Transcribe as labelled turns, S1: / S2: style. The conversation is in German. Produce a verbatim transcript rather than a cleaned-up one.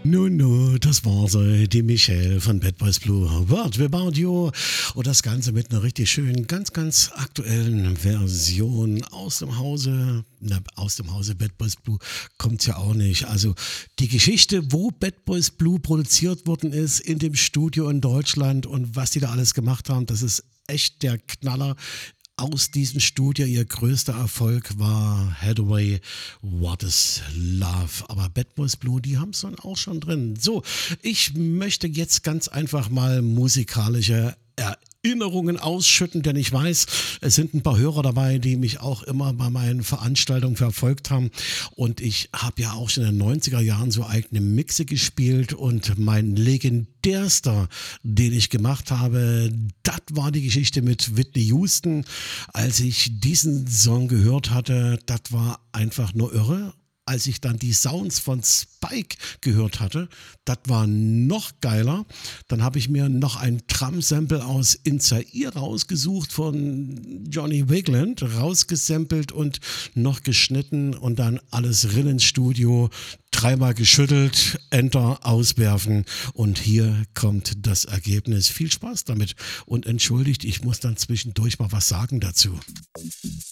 S1: Nun, nun, das war sie, die Michelle von Bad Boys Blue. What about you? Und das Ganze mit einer richtig schönen, ganz, ganz aktuellen Version aus dem Hause. Na, aus dem Hause Bad Boys Blue kommt's ja auch nicht. Also die Geschichte, wo Bad Boys Blue produziert worden ist, in dem Studio in Deutschland und was die da alles gemacht haben, das ist echt der Knaller. Aus diesem Studio, ihr größter Erfolg war Hathaway, What is Love. Aber Bad Boys Blue, die haben es dann auch schon drin. So, ich möchte jetzt ganz einfach mal musikalische Erinnerungen ausschütten, denn ich weiß, es sind ein paar Hörer dabei, die mich auch immer bei meinen Veranstaltungen verfolgt haben. Und ich habe ja auch schon in den neunziger Jahren so eigene Mixe gespielt und mein legendärster, den ich gemacht habe, das war die Geschichte mit Whitney Houston. Als ich diesen Song gehört hatte, das war einfach nur irre. Als ich dann die Sounds von Spike gehört hatte, das war noch geiler. Dann habe ich mir noch ein Drum-Sample aus In Zaire rausgesucht von Johnny Wigland, rausgesampelt und noch geschnitten und dann alles rein ins Studio, dreimal geschüttelt, Enter, auswerfen und hier kommt das Ergebnis. Viel Spaß damit und entschuldigt, ich muss dann zwischendurch mal was sagen dazu.